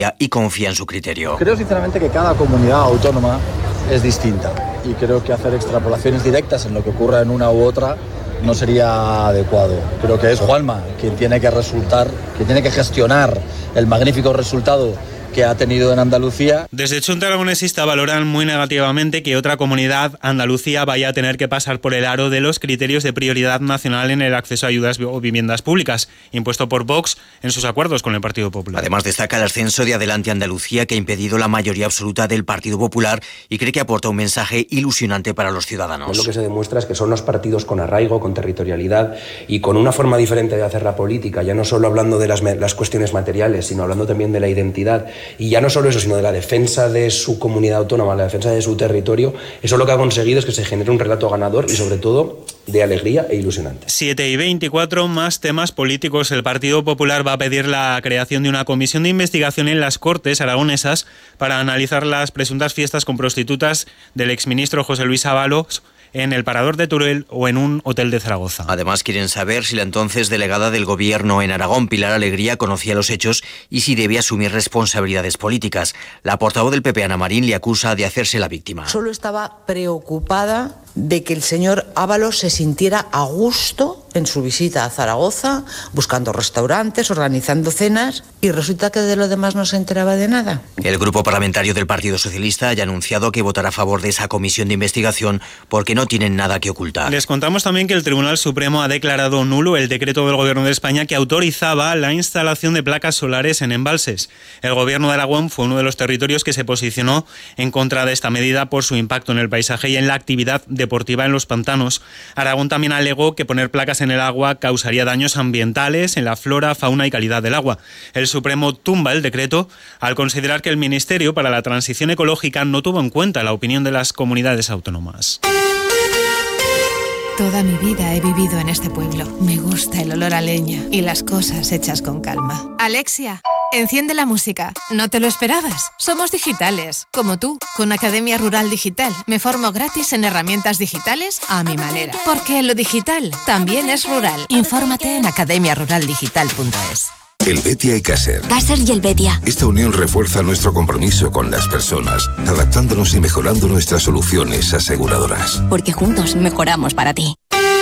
y confía en su criterio. Creo sinceramente que cada comunidad autónoma es distinta y creo que hacer extrapolaciones directas en lo que ocurra en una u otra no sería adecuado. Creo que es Juanma quien tiene que gestionar el magnífico resultado que ha tenido en Andalucía. Desde Junta Aragonesista valoran muy negativamente que otra comunidad, Andalucía, vaya a tener que pasar por el aro de los criterios de prioridad nacional en el acceso a ayudas o viviendas públicas, impuesto por Vox en sus acuerdos con el Partido Popular. Además destaca el ascenso de Adelante Andalucía, que ha impedido la mayoría absoluta del Partido Popular y cree que aporta un mensaje ilusionante para los ciudadanos. Lo que se demuestra es que son los partidos con arraigo, con territorialidad y con una forma diferente de hacer la política, ya no solo hablando de las cuestiones materiales, sino hablando también de la identidad. Y ya no solo eso, sino de la defensa de su comunidad autónoma, la defensa de su territorio. Eso lo que ha conseguido es que se genere un relato ganador y sobre todo de alegría e ilusionante. 7:24, más temas políticos. El Partido Popular va a pedir la creación de una comisión de investigación en las Cortes aragonesas para analizar las presuntas fiestas con prostitutas del exministro José Luis Ábalos en el Parador de Teruel o en un hotel de Zaragoza. Además, quieren saber si la entonces delegada del Gobierno en Aragón, Pilar Alegría, conocía los hechos y si debe asumir responsabilidades políticas. La portavoz del PP, Ana Marín, le acusa de hacerse la víctima. Solo estaba preocupada de que el señor Ábalos se sintiera a gusto en su visita a Zaragoza, buscando restaurantes, organizando cenas, y resulta que de lo demás no se enteraba de nada. El grupo parlamentario del Partido Socialista ya ha anunciado que votará a favor de esa comisión de investigación porque no tienen nada que ocultar. Les contamos también que el Tribunal Supremo ha declarado nulo el decreto del Gobierno de España que autorizaba la instalación de placas solares en embalses. El Gobierno de Aragón fue uno de los territorios que se posicionó en contra de esta medida por su impacto en el paisaje y en la actividad deportiva en los pantanos. Aragón también alegó que poner placas en el agua causaría daños ambientales en la flora, fauna y calidad del agua. El Supremo tumba el decreto al considerar que el Ministerio para la Transición Ecológica no tuvo en cuenta la opinión de las comunidades autónomas. Toda mi vida he vivido en este pueblo. Me gusta el olor a leña y las cosas hechas con calma. Alexia, enciende la música. ¿No te lo esperabas? Somos digitales, como tú. Con Academia Rural Digital me formo gratis en herramientas digitales a mi manera. Porque lo digital también es rural. Infórmate en academiaruraldigital.es. Helvetia y Caser. Caser y Helvetia. Esta unión refuerza nuestro compromiso con las personas, adaptándonos y mejorando nuestras soluciones aseguradoras. Porque juntos mejoramos para ti.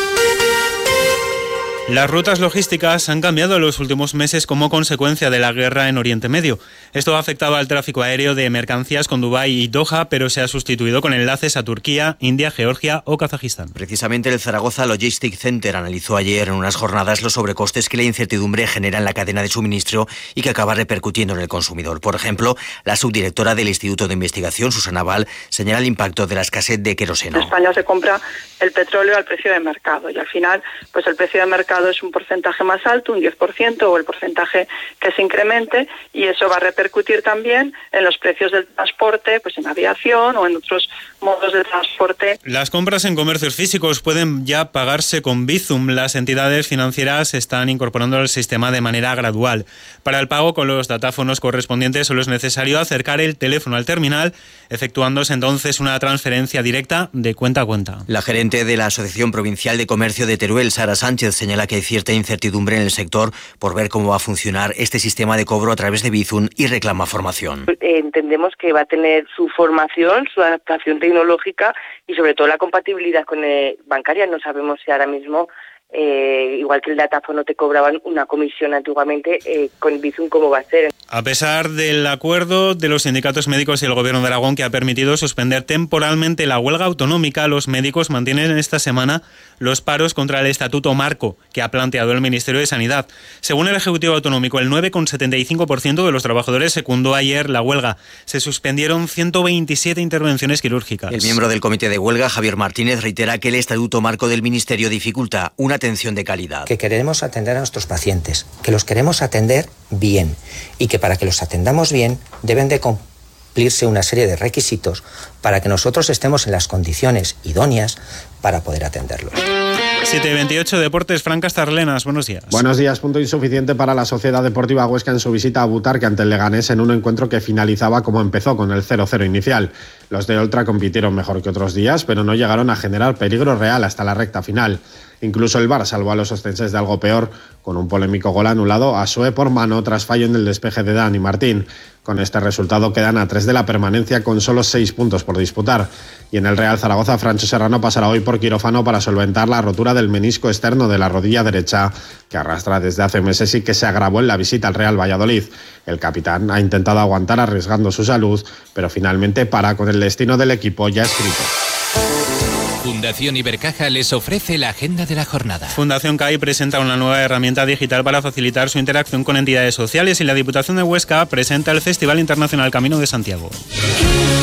Las rutas logísticas han cambiado en los últimos meses como consecuencia de la guerra en Oriente Medio. Esto ha afectado al tráfico aéreo de mercancías con Dubái y Doha, pero se ha sustituido con enlaces a Turquía, India, Georgia o Kazajistán. Precisamente el Zaragoza Logistic Center analizó ayer en unas jornadas los sobrecostes que la incertidumbre genera en la cadena de suministro y que acaba repercutiendo en el consumidor. Por ejemplo, la subdirectora del Instituto de Investigación, Susana Val, señala el impacto de la escasez de queroseno. En España se compra el petróleo al precio de mercado y al final pues el precio de mercado es un porcentaje más alto, un 10% o el porcentaje que se incremente, y eso va a repercutir también en los precios del transporte, pues en aviación o en otros modos de transporte. Las compras en comercios físicos pueden ya pagarse con Bizum. Las entidades financieras se están incorporando al sistema de manera gradual. Para el pago con los datáfonos correspondientes solo es necesario acercar el teléfono al terminal, efectuándose entonces una transferencia directa de cuenta a cuenta. La gerente de la Asociación Provincial de Comercio de Teruel, Sara Sánchez, señala que hay cierta incertidumbre en el sector por ver cómo va a funcionar este sistema de cobro a través de Bizum y reclama formación. Entendemos que va a tener su formación, su adaptación tecnológica y sobre todo la compatibilidad con bancaria. No sabemos si ahora mismo, igual que el datáfono te cobraban una comisión antiguamente, con Bizum cómo va a ser. A pesar del acuerdo de los sindicatos médicos y el Gobierno de Aragón, que ha permitido suspender temporalmente la huelga autonómica, los médicos mantienen esta semana los paros contra el Estatuto Marco que ha planteado el Ministerio de Sanidad. Según el Ejecutivo Autonómico, el 9,75% de los trabajadores secundó ayer la huelga. Se suspendieron 127 intervenciones quirúrgicas. El miembro del Comité de Huelga, Javier Martínez, reitera que el Estatuto Marco del Ministerio dificulta una atención de calidad. Que queremos atender a nuestros pacientes, que los queremos atender bien y que para que los atendamos bien deben de cumplirse una serie de requisitos para que nosotros estemos en las condiciones idóneas para poder atenderlos. 7:28 Deportes, Fran Castarlenas, buenos días. Buenos días, punto insuficiente para la Sociedad Deportiva Huesca en su visita a Butarque ante el Leganés en un encuentro que finalizaba como empezó, con el 0-0 inicial. Los de Oltra compitieron mejor que otros días, pero no llegaron a generar peligro real hasta la recta final. Incluso el VAR salvó a los ostenses de algo peor, con un polémico gol anulado a Sue por mano tras fallo en el despeje de Dani Martín. Con este resultado quedan a 3 de la permanencia con solo 6 puntos por disputar. Y en el Real Zaragoza, Francho Serrano pasará hoy por quirófano para solventar la rotura del menisco externo de la rodilla derecha, que arrastra desde hace meses y que se agravó en la visita al Real Valladolid. El capitán ha intentado aguantar arriesgando su salud, pero finalmente para con el destino del equipo ya escrito. Fundación Ibercaja les ofrece la agenda de la jornada. Fundación CAI presenta una nueva herramienta digital para facilitar su interacción con entidades sociales y la Diputación de Huesca presenta el Festival Internacional Camino de Santiago.